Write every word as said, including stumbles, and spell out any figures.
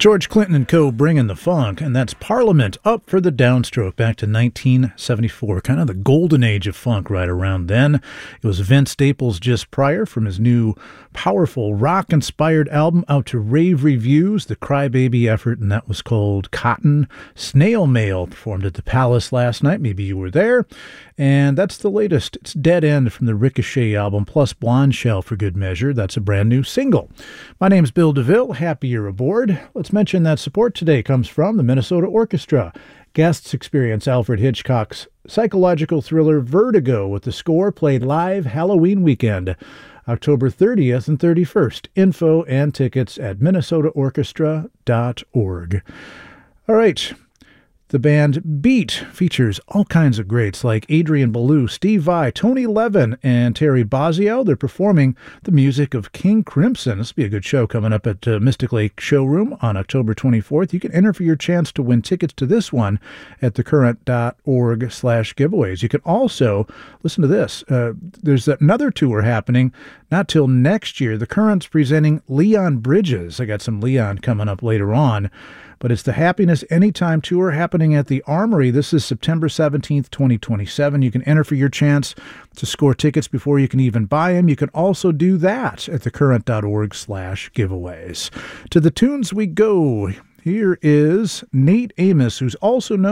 George Clinton and co. bringing the funk, and that's Parliament Up for the Downstroke back to nineteen seventy-four, kind of the golden age of funk right around then. It was Vince Staples just prior from his new powerful rock-inspired album out to rave reviews, the Crybaby effort, and that was called Cotton. Snail Mail performed at the Palace last night. Maybe you were there. And that's the latest. It's Dead End from the Ricochet album, plus Blonde Shell for good measure. That's a brand new single. My name's Bill DeVille. Happy you're aboard. Let's mention that support today comes from the Minnesota Orchestra. Guests experience Alfred Hitchcock's psychological thriller Vertigo with the score played live Halloween weekend, October thirtieth and thirty-first. Info and tickets at minnesota orchestra dot org. All right. The band Beat features all kinds of greats like Adrian Belew, Steve Vai, Tony Levin, and Terry Bozzio. They're performing the music of King Crimson. This will be a good show coming up at uh, Mystic Lake Showroom on October twenty-fourth. You can enter for your chance to win tickets to this one at thecurrent.org slash giveaways. You can also, listen to this, uh, there's another tour happening not till next year. The Current's presenting Leon Bridges. I got some Leon coming up later on. But it's the Happiness Anytime Tour happening at the Armory. This is September seventeenth, twenty twenty-seven. You can enter for your chance to score tickets before you can even buy them. You can also do that at thecurrent.org slash giveaways. To the tunes we go. Here is Nate Amos, who's also known